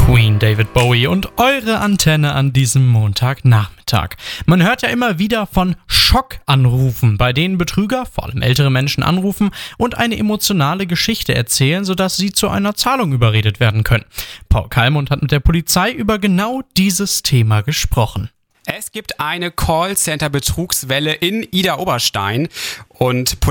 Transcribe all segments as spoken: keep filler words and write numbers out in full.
Queen, David Bowie und eure Antenne an diesem Montagnachmittag. Man hört ja immer wieder von Schockanrufen, bei denen Betrüger, vor allem ältere Menschen, anrufen und eine emotionale Geschichte erzählen, sodass sie zu einer Zahlung überredet werden können. Paul Kalmund hat mit der Polizei über genau dieses Thema gesprochen. Es gibt eine Callcenter-Betrugswelle in Idar-Oberstein und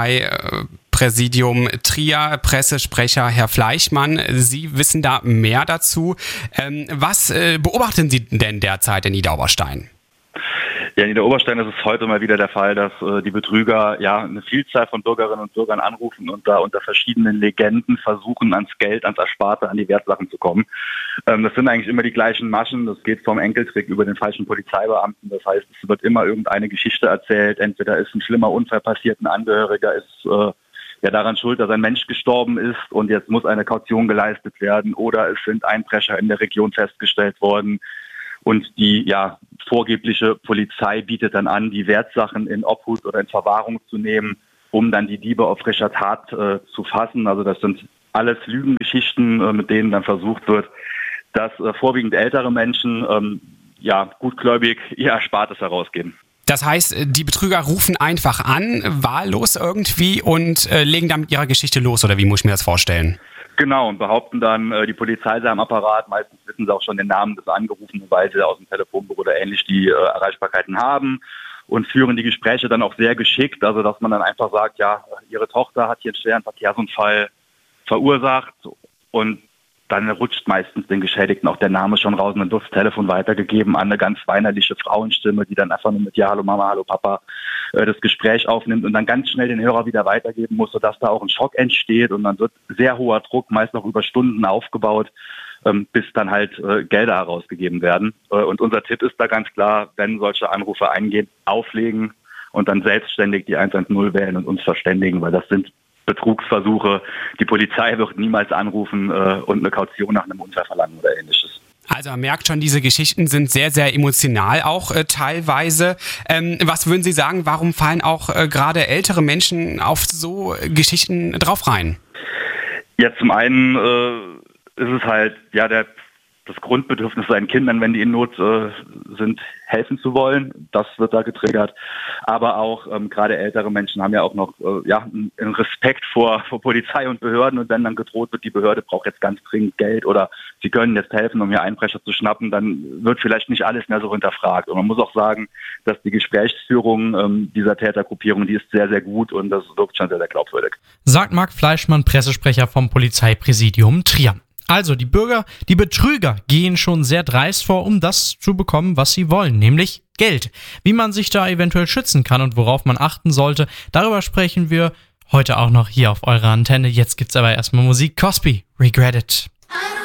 Polizeipräsidium Trier, Pressesprecher Herr Fleischmann, Sie wissen da mehr dazu. Ähm, was äh, beobachten Sie denn derzeit in Idar-Oberstein? Ja, in Idar-Oberstein ist es heute mal wieder der Fall, dass äh, die Betrüger ja eine Vielzahl von Bürgerinnen und Bürgern anrufen und da unter verschiedenen Legenden versuchen, ans Geld, ans Ersparte, an die Wertsachen zu kommen. Ähm, das sind eigentlich immer die gleichen Maschen. Das geht vom Enkeltrick über den falschen Polizeibeamten. Das heißt, es wird immer irgendeine Geschichte erzählt. Entweder ist ein schlimmer Unfall passiert, ein Angehöriger ist äh, ja daran schuld, dass ein Mensch gestorben ist und jetzt muss eine Kaution geleistet werden, oder es sind Einbrecher in der Region festgestellt worden. Und die ja vorgebliche Polizei bietet dann an, die Wertsachen in Obhut oder in Verwahrung zu nehmen, um dann die Diebe auf frischer Tat äh, zu fassen. Also das sind alles Lügengeschichten, äh, mit denen dann versucht wird, dass äh, vorwiegend ältere Menschen ähm, ja gutgläubig ihr Erspartes herausgeben. Das heißt, die Betrüger rufen einfach an, wahllos irgendwie, und äh, legen dann mit ihrer Geschichte los, oder wie muss ich mir das vorstellen? Genau, und behaupten dann, äh, die Polizei sei am Apparat. Meistens wissen sie auch schon den Namen des Angerufenen, weil sie aus dem Telefonbuch oder ähnlich die äh, Erreichbarkeiten haben, und führen die Gespräche dann auch sehr geschickt. Also dass man dann einfach sagt, ja, ihre Tochter hat hier einen schweren Verkehrsunfall verursacht, und dann rutscht meistens den Geschädigten auch der Name schon raus und dann wird das Telefon weitergegeben an eine ganz weinerliche Frauenstimme, die dann einfach nur mit Ja, hallo Mama, hallo Papa äh, das Gespräch aufnimmt und dann ganz schnell den Hörer wieder weitergeben muss, sodass da auch ein Schock entsteht, und dann wird sehr hoher Druck, meist noch über Stunden aufgebaut, ähm, bis dann halt äh, Gelder herausgegeben werden. Äh, und unser Tipp ist da ganz klar, wenn solche Anrufe eingehen, auflegen und dann selbstständig die eins eins null wählen und uns verständigen, weil das sind Betrugsversuche. Die Polizei wird niemals anrufen äh, und eine Kaution nach einem Unfall verlangen oder ähnliches. Also man merkt schon, diese Geschichten sind sehr, sehr emotional auch äh, teilweise. Ähm, was würden Sie sagen, warum fallen auch äh, gerade ältere Menschen auf so Geschichten drauf rein? Ja, zum einen äh, ist es halt ja der das Grundbedürfnis seinen Kindern, wenn die in Not äh, sind, helfen zu wollen. Das wird da getriggert. Aber auch ähm, gerade ältere Menschen haben ja auch noch äh, ja einen Respekt vor, vor Polizei und Behörden. Und wenn dann gedroht wird, die Behörde braucht jetzt ganz dringend Geld oder sie können jetzt helfen, um hier Einbrecher zu schnappen, dann wird vielleicht nicht alles mehr so hinterfragt. Und man muss auch sagen, dass die Gesprächsführung ähm, dieser Tätergruppierung, die ist sehr, sehr gut, und das wirkt schon sehr, sehr glaubwürdig. Sagt Marc Fleischmann, Pressesprecher vom Polizeipräsidium Trier. Also, die Bürger, die Betrüger gehen schon sehr dreist vor, um das zu bekommen, was sie wollen, nämlich Geld. Wie man sich da eventuell schützen kann und worauf man achten sollte, darüber sprechen wir heute auch noch hier auf eurer Antenne. Jetzt gibt's aber erstmal Musik. Cosby, Regret It.